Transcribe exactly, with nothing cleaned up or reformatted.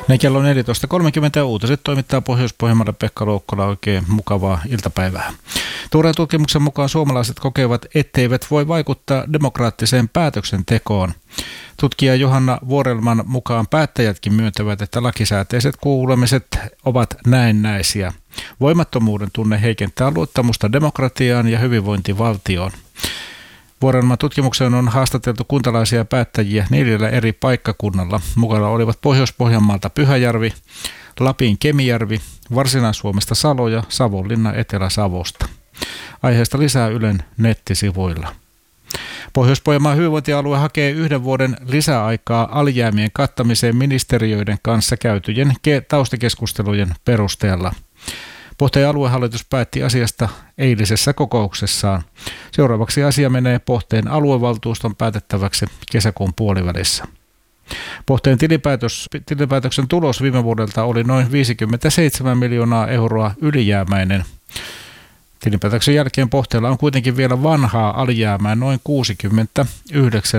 Ne kello neljätoista kolmekymmentä uutiset toimittaa Pohjois-Pohjanmaalle Pekka Loukkola. Oikein mukavaa iltapäivää. Tuoreen tutkimuksen mukaan suomalaiset kokevat, etteivät voi vaikuttaa demokraattiseen päätöksentekoon. Tutkija Johanna Vuorelman mukaan päättäjätkin myöntävät, että lakisääteiset kuulemiset ovat näennäisiä. Voimattomuuden tunne heikentää luottamusta demokratiaan ja hyvinvointivaltioon. Vuorelman tutkimukseen on haastateltu kuntalaisia päättäjiä neljällä eri paikkakunnalla. Mukana olivat Pohjois-Pohjanmaalta Pyhäjärvi, Lapin Kemijärvi, Varsinais-Suomesta Salo ja Savonlinna Etelä-Savosta. Aiheesta lisää Ylen nettisivuilla. Pohjois-Pohjanmaan hyvinvointialue hakee yhden vuoden lisäaikaa alijäämien kattamiseen ministeriöiden kanssa käytyjen taustakeskustelujen perusteella. Pohteen aluehallitus päätti asiasta eilisessä kokouksessaan. Seuraavaksi asia menee Pohteen aluevaltuuston päätettäväksi kesäkuun puolivälissä. Pohteen tilipäätös, tilipäätöksen tulos viime vuodelta oli noin viisikymmentäseitsemän miljoonaa euroa ylijäämäinen. Tilinpäätöksen jälkeen Pohteella on kuitenkin vielä vanhaa alijäämää noin kuusikymmentäyhdeksän